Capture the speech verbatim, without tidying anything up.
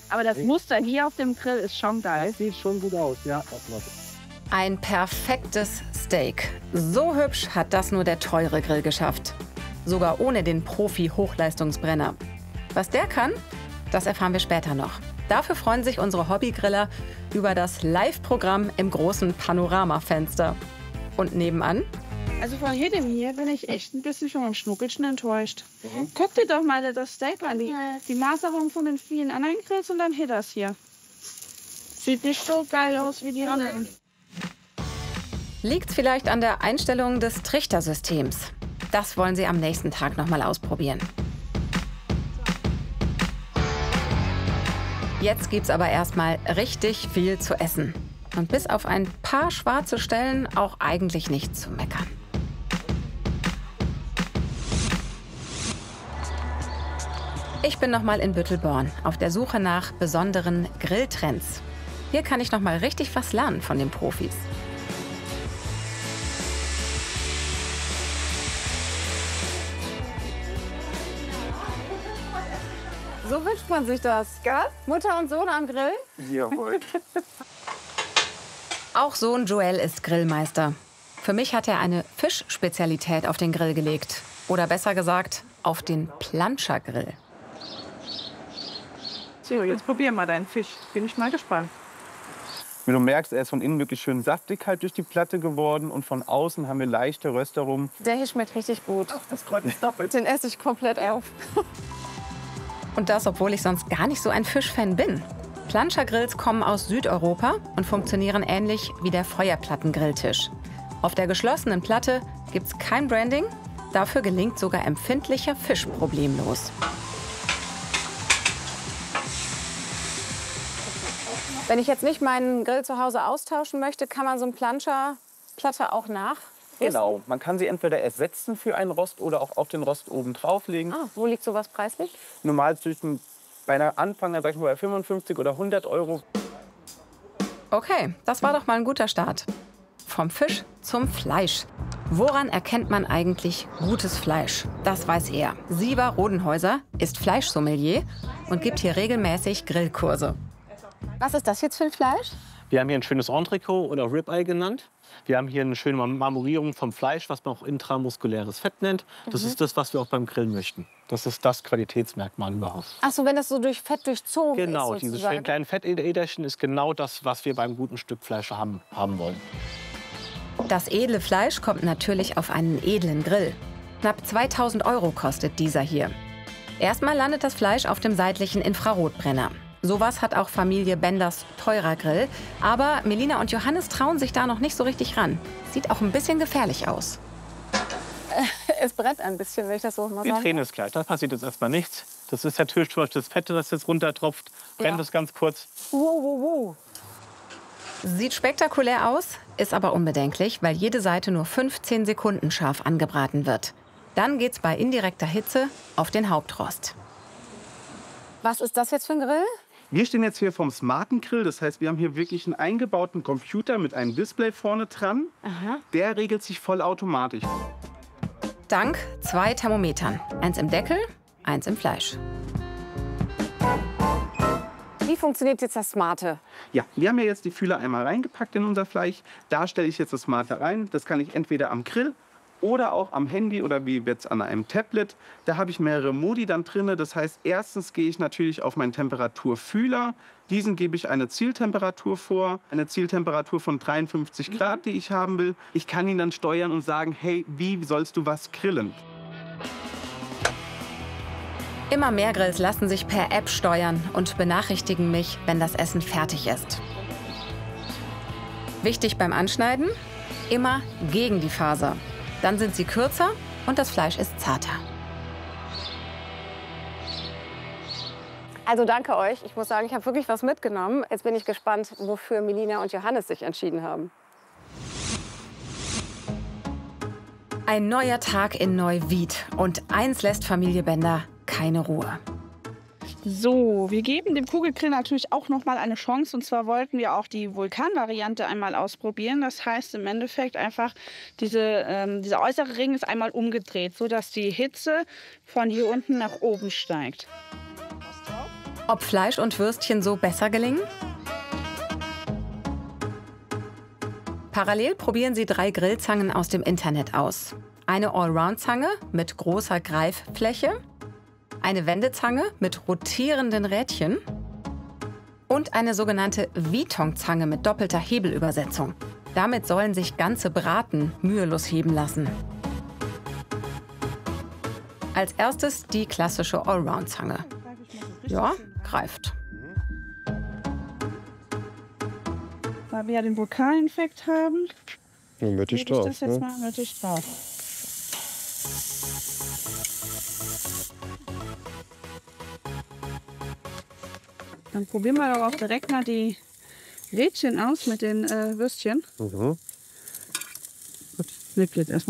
Aber das Muster hier auf dem Grill ist schon geil. Das sieht schon gut aus, ja. Ein perfektes Steak. So hübsch hat das nur der teure Grill geschafft. Sogar ohne den Profi-Hochleistungsbrenner. Was der kann, das erfahren wir später noch. Dafür freuen sich unsere Hobbygriller über das Live-Programm im großen Panoramafenster. Und nebenan? Also von hier dem hier bin ich echt ein bisschen schon am Schnuckelchen enttäuscht. Mhm. Guck dir doch mal das Steak an, die, die Maserung von den vielen anderen Grills und dann hier das hier. Sieht nicht so geil aus wie die anderen. Liegt's vielleicht an der Einstellung des Trichtersystems? Das wollen sie am nächsten Tag noch mal ausprobieren. Jetzt gibt's aber erstmal richtig viel zu essen. Und bis auf ein paar schwarze Stellen auch eigentlich nichts zu meckern. Ich bin noch mal in Büttelborn auf der Suche nach besonderen Grilltrends. Hier kann ich noch mal richtig was lernen von den Profis. So wünscht man sich das, gell? Mutter und Sohn am Grill? Jawohl. Auch Sohn Joel ist Grillmeister. Für mich hat er eine Fischspezialität auf den Grill gelegt. Oder besser gesagt, auf den Planschergrill. So, jetzt probier mal deinen Fisch. Bin ich mal gespannt. Wie du merkst, er ist von innen wirklich schön saftig halt durch die Platte geworden. Und von außen haben wir leichte Röstaromen. Der hier schmeckt richtig gut. Ach, das freut mich doppelt. Den esse ich komplett auf. Und das, obwohl ich sonst gar nicht so ein Fischfan bin. Planschergrills kommen aus Südeuropa und funktionieren ähnlich wie der Feuerplattengrilltisch. Auf der geschlossenen Platte gibt's kein Branding. Dafür gelingt sogar empfindlicher Fisch problemlos. Wenn ich jetzt nicht meinen Grill zu Hause austauschen möchte, kann man so eine Planscherplatte auch nach. Genau, man kann sie entweder ersetzen für einen Rost oder auch auf den Rost oben drauflegen. Ah, wo liegt sowas preislich? Normal zwischen bei einer Anfänger, sag ich mal, bei fünfundfünfzig oder hundert Euro. Okay, das war doch mal ein guter Start. Vom Fisch zum Fleisch. Woran erkennt man eigentlich gutes Fleisch? Das weiß er. Sieber Rodenhäuser ist Fleischsommelier und gibt hier regelmäßig Grillkurse. Was ist das jetzt für ein Fleisch? Wir haben hier ein schönes Entrecot oder Ribeye genannt. Wir haben hier eine schöne Marmorierung vom Fleisch, was man auch intramuskuläres Fett nennt. Das mhm. ist das, was wir auch beim Grillen möchten. Das ist das Qualitätsmerkmal überhaupt. Ach so, wenn das so durch Fett durchzogen genau, ist. Genau, diese kleinen Fettäderchen ist genau das, was wir beim guten Stück Fleisch haben, haben wollen. Das edle Fleisch kommt natürlich auf einen edlen Grill. Knapp zweitausend Euro kostet dieser hier. Erstmal landet das Fleisch auf dem seitlichen Infrarotbrenner. Sowas hat auch Familie Benders teurer Grill. Aber Melina und Johannes trauen sich da noch nicht so richtig ran. Sieht auch ein bisschen gefährlich aus. Es brennt ein bisschen, wenn ich das so mal Die sagen. Träne ist gleich, da passiert jetzt erstmal nichts. Das ist natürlich durch das Fett, das jetzt runtertropft. Brennt es ja. ganz kurz. Wow, wow, wow. Sieht spektakulär aus, ist aber unbedenklich, weil jede Seite nur fünfzehn Sekunden scharf angebraten wird. Dann geht's bei indirekter Hitze auf den Hauptrost. Was ist das jetzt für ein Grill? Wir stehen jetzt hier vom smarten Grill. Das heißt, wir haben hier wirklich einen eingebauten Computer mit einem Display vorne dran. Aha. Der regelt sich vollautomatisch. Dank zwei Thermometern. Eins im Deckel, eins im Fleisch. Wie funktioniert jetzt das Smarte? Ja, wir haben ja jetzt die Fühler einmal reingepackt in unser Fleisch. Da stelle ich jetzt das Smarte rein. Das kann ich entweder am Grill oder auch am Handy oder wie jetzt an einem Tablet. Da habe ich mehrere Modi dann drin. Das heißt, erstens gehe ich natürlich auf meinen Temperaturfühler. Diesen gebe ich eine Zieltemperatur vor, eine Zieltemperatur von dreiundfünfzig Grad, die ich haben will. Ich kann ihn dann steuern und sagen, hey, wie sollst du was grillen? Immer mehr Grills lassen sich per App steuern und benachrichtigen mich, wenn das Essen fertig ist. Wichtig beim Anschneiden? Immer gegen die Faser. Dann sind sie kürzer und das Fleisch ist zarter. Also danke euch. Ich muss sagen, ich habe wirklich was mitgenommen. Jetzt bin ich gespannt, wofür Melina und Johannes sich entschieden haben. Ein neuer Tag in Neuwied. Und eins lässt Familie Bender keine Ruhe. So, wir geben dem Kugelgrill natürlich auch noch mal eine Chance. Und zwar wollten wir auch die Vulkan-Variante einmal ausprobieren. Das heißt im Endeffekt einfach, diese, ähm, dieser äußere Ring ist einmal umgedreht, sodass die Hitze von hier unten nach oben steigt. Ob Fleisch und Würstchen so besser gelingen? Parallel probieren Sie drei Grillzangen aus dem Internet aus. Eine Allround-Zange mit großer Greiffläche, eine Wendezange mit rotierenden Rädchen und eine sogenannte Vitong-Zange mit doppelter Hebelübersetzung. Damit sollen sich ganze Braten mühelos heben lassen. Als erstes die klassische Allround-Zange. Ja, greift. Weil wir ja den Vulkaninfekt haben, Ja, mittig gebe ich drauf. das jetzt Ne? mal mittig drauf. Dann probieren wir doch auch direkt mal die Rädchen aus mit den äh, Würstchen. Mhm. Gut, jetzt erstmal.